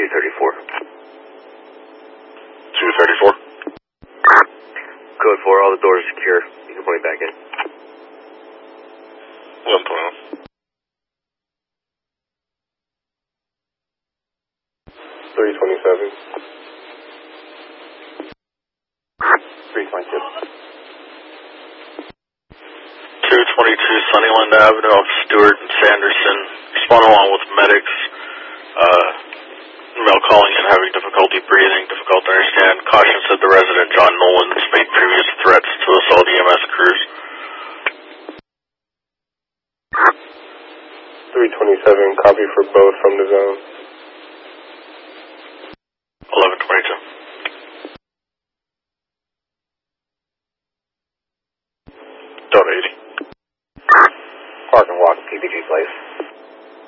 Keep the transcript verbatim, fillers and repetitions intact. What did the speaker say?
two thirty-four. two thirty-four. Code four, all the doors secure. You can point back in. one twelve. three twenty-seven. three twenty-two. two twenty-two Sunnyland Avenue off Stewart and Sanderson. Respond along with medics. Uh, male calling in having difficulty breathing, difficult to understand. Caution said the resident John Nolan has made previous threats to assault E M S crews. three twenty-seven, copy for both from the zone.